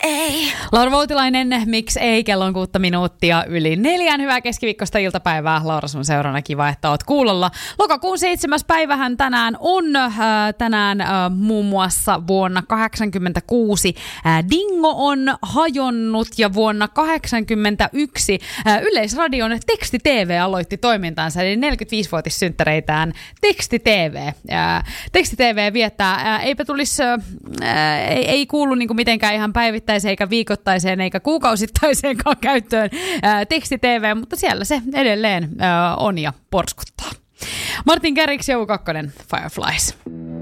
ei. Laura Voutilainen, miksi ei? Kello on 6 minuuttia yli 4. Hyvää keskiviikkoista iltapäivää. Laura, sun seurana kiva, että oot kuulolla. Lokakuun 7. päivähän tänään on. Tänään muun muassa vuonna 1986 Dingo on hajonnut ja vuonna 1981 Yleisradion Teksti-TV aloitti toimintaansa, eli 45-vuotissynttäreitään Teksti-TV. Teksti-TV viettää, eipä tulisi, ei kuulu niinku mitenkään ihan päivittäiseen eikä viikoittaiseen eikä kuukausittaiseenkaan käyttöön Teksti-TV, mutta siellä se edelleen on ja porskuttaa. Martin Garrix, Joulu 2, Fireflies.